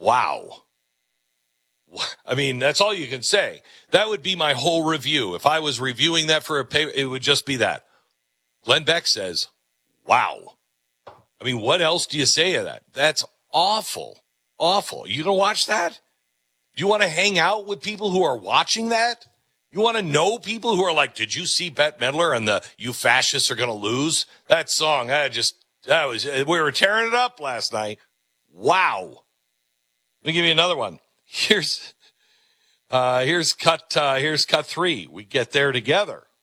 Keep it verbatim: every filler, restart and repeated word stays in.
wow. I mean, that's all you can say. That would be my whole review. If I was reviewing that for a paper, it would just be that. Glenn Beck says, wow. I mean, what else do you say to that? That's awful. Awful. You gonna watch that? Do you want to hang out with people who are watching that? You want to know people who are like, did you see Bette Midler and the You Fascists Are Gonna Lose? That song, I just, that was, we were tearing it up last night. Wow. Let me give you another one. Here's, uh, here's cut, uh, here's cut three. We get there together.